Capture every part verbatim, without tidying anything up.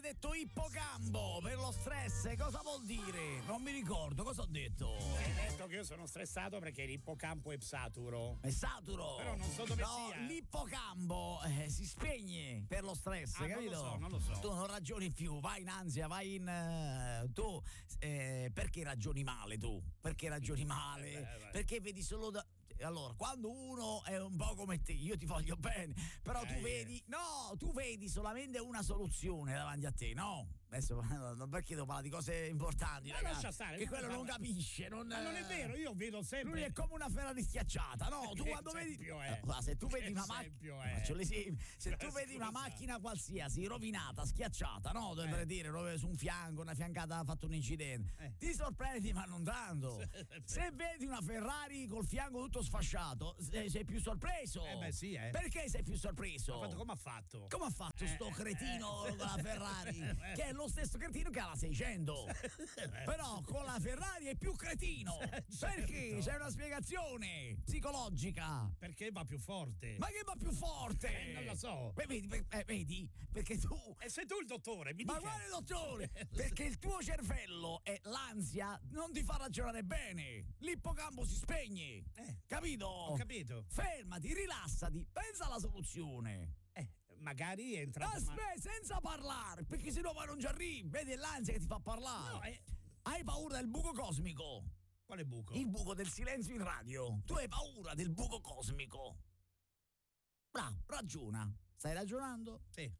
detto ippocampo per lo stress, cosa vuol dire? Non mi ricordo, cosa ho detto? Hai detto che io sono stressato perché l'ippocampo è saturo. È saturo. Però non so dove no, sia. L'ippocampo eh, si spegne per lo stress, ah, capito? Non lo so, non lo so. Tu non ragioni più, vai in ansia, vai in... Uh, tu, eh, perché ragioni male tu? Perché ragioni male? Eh, beh, perché vedi solo da... Allora, quando uno è un po' come te, io ti voglio bene, però eh, tu vedi, no, tu vedi solamente una soluzione davanti a te, no? Adesso non perché devo parlare di cose importanti, ma ragazzi, lascia stare, che quello parla... non capisce, non, ma non è vero, io vedo sempre. Lui è come una Ferrari schiacciata, no? Tu che quando vedi è? eh, se tu che vedi una macchina, è? faccio l'esempio, se tu Scusa. vedi una macchina qualsiasi rovinata, schiacciata, no? Dovrei eh. dire su un fianco, una fiancata ha fatto un incidente. Eh. Ti sorprendi, ma non tanto. Se vedi una Ferrari col fianco tutto sfasciato, sei più sorpreso. Eh beh sì, eh. Perché sei più sorpreso? Ha fatto, come ha fatto? Come ha fatto eh, sto cretino eh, con la Ferrari? Eh, che è lo stesso cretino che ha la seicento. Però con la Ferrari è più cretino. Certo. Perché? C'è una spiegazione psicologica. Perché va più forte. Ma che va più forte? Eh, non lo so. Beh, vedi, eh, vedi, perché tu. E sei tu il dottore, mi Ma dica. quale dottore? Perché il tuo cervello e l'ansia non ti fa ragionare bene. L'ippocampo si spegne. Eh, capito? Ho capito. Fermati, rilassati, pensa alla soluzione. Eh, magari entra. Aspetta, ma... senza parlare, perché sennò poi non ci arrivi. Vedi, è l'ansia che ti fa parlare. No, eh... Hai paura del buco cosmico? Quale buco? Il buco del silenzio in radio. Tu hai paura del buco cosmico? Bravo, ragiona. Stai ragionando? Sì.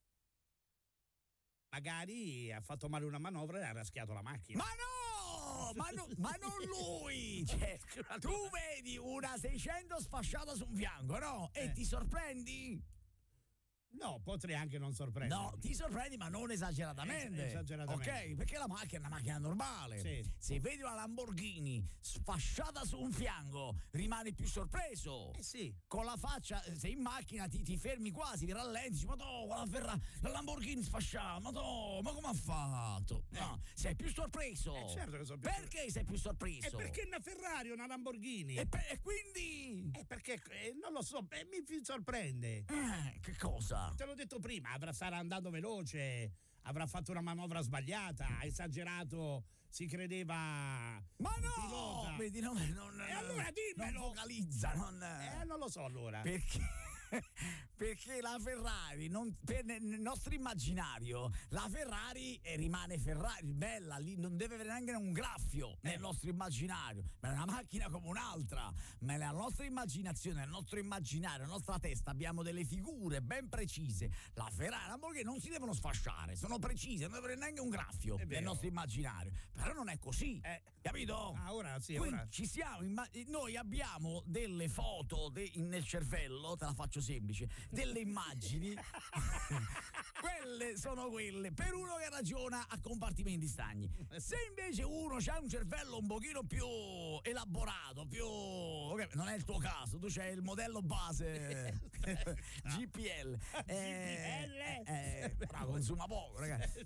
Magari ha fatto male una manovra e ha raschiato la macchina. Ma no! Ma, no, ma non lui! Cioè, tu vedi una seicento sfasciata su un fianco, no? E eh. ti sorprendi? No, potrei anche non sorprendere. No, ti sorprendi, ma non esageratamente. Es- esageratamente. Ok, perché la macchina è una macchina normale. Sì. Se vedi una Lamborghini sfasciata su un fianco, rimani più sorpreso. Eh sì. Con la faccia, sei in macchina, ti, ti fermi quasi, ti rallenti, dici, ma no, la, Ferra- la Lamborghini sfasciata, ma no, ma come ha fatto? Eh. No, sei più sorpreso. Eh certo che sono più Perché sei più sorpreso? È perché è una Ferrari, una Lamborghini. E, pe- e quindi? È perché, eh, non lo so, eh, mi sorprende. Eh, che cosa? Te l'ho detto prima, avrà sarà andando veloce, avrà fatto una manovra sbagliata, ha esagerato, si credeva. Ma no! Pilota. Vedi, non, non, e allora dimmelo! Non vocalizza, non. Eh, non lo so allora. Perché? Perché la Ferrari, non, per nel nostro immaginario, la Ferrari eh, rimane Ferrari, bella, lì non deve avere neanche un graffio nel eh. nostro immaginario, ma è una macchina come un'altra. Ma nella nostra immaginazione, nel nostro immaginario, nella nostra testa abbiamo delle figure ben precise. La Ferrari e la Lamborghini non si devono sfasciare, sono precise, non devono avere neanche un graffio nel nostro immaginario. Però non è così, eh. capito? Ah, ora sì, Quindi ora. ci siamo, imma- noi abbiamo delle foto de- nel cervello, te la faccio semplice, delle immagini. Quelle sono quelle per uno che ragiona a compartimenti stagni. Se invece uno ha un cervello un pochino più elaborato, più okay, non è il tuo caso, tu c'hai il modello base G P L. Eh, eh, bravo, consuma poco, ragazzi.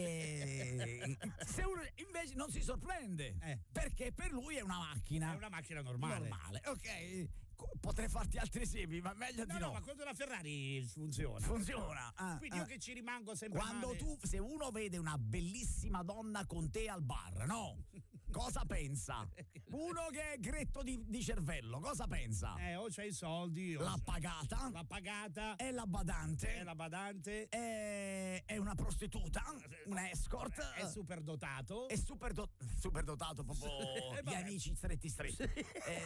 Eh, se uno invece non si sorprende, eh. perché per lui è una macchina. È una macchina normale. Normale, ok. Potrei farti altri esempi, ma meglio no, di no. No, ma quando la Ferrari funziona. Funziona. Ah, Quindi ah. io che ci rimango sempre Quando male. tu, se uno vede una bellissima donna con te al bar, no? Cosa pensa? Uno che è gretto di, di cervello, cosa pensa? Eh, o c'hai i soldi, o l'ha c'è... pagata. L'ha pagata. È la badante. È la badante. È, è una prostituta, una escort. È super dotato. È super, do, super dotato, proprio eh, gli amici stretti stretti. eh,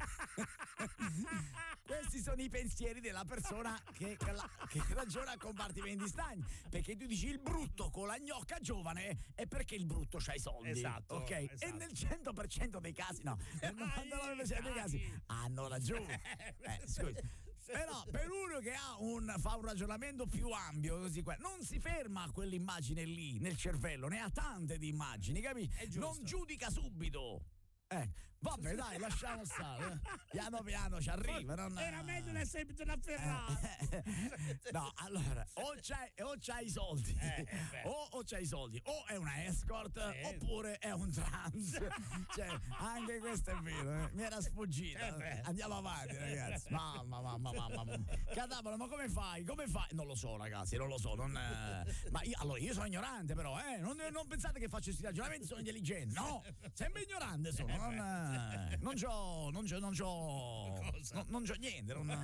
Questi sono i pensieri della persona che, che, la, che ragiona a compartimenti stagni. Perché tu dici il brutto con la gnocca giovane è perché il brutto c'ha i soldi. Esatto. Ok? Esatto. E nel cento per cento dei casi, no, nel novantanove per cento dei casi hanno ragione. Eh, scusi. Però per uno che ha un, fa un ragionamento più ampio, così qua, non si ferma a quell'immagine lì nel cervello, ne ha tante di immagini, capisci? Non giudica subito. Eh, vabbè, dai, lasciamo stare. Piano piano ci arriva. Non... Era meglio essere una Ferrari. No, allora, o c'hai, o c'hai i soldi, Eh, o, o c'hai i soldi, o è una escort, Eh. oppure è un trans. Cioè, anche questo è vero, eh. Mi era sfuggita. Eh beh. Andiamo avanti, ragazzi. Mamma, mamma, mamma, mamma. Cadavolo, ma come fai? Come fai? Non lo so, ragazzi, non lo so. Non, eh. Ma io, allora, io sono ignorante, però, eh. Non, non pensate che faccio questi ragionamenti, sono intelligente. No, sempre ignorante sono. Non, eh, non c'ho, non c'ho, non c'ho, Cosa? non, non c'ho niente. Non,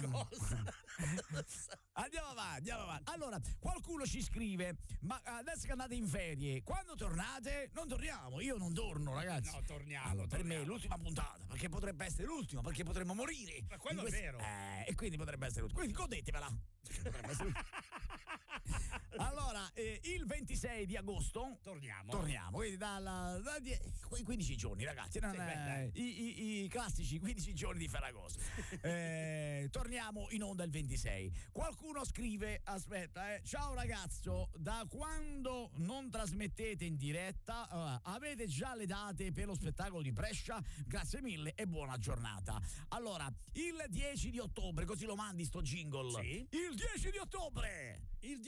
Andiamo avanti, andiamo avanti. Allora, qualcuno ci scrive: ma adesso che andate in ferie, quando tornate? Non torniamo, io non torno, ragazzi. No, torniamo. Allora, per me torniamo. è l'ultima puntata, perché potrebbe essere l'ultima, perché potremmo morire. Ma quello In è questi- vero. Eh, e quindi potrebbe essere l'ultima. Quindi godetevela. Potrebbe essere l'ultima. Allora, eh, il ventisei di agosto Torniamo. torniamo, quindi dalla, da die- quei quindici giorni, ragazzi, non Sì, è- beh, dai. i, i- i classici quindici giorni di Ferragosto. Eh, torniamo in onda il ventisei. Qualcuno scrive: aspetta, eh, ciao ragazzo, da quando non trasmettete in diretta, eh, avete già le date per lo spettacolo di Brescia? Grazie mille e buona giornata. Allora, il dieci di ottobre, così lo mandi sto jingle. Sì. Il dieci di ottobre Il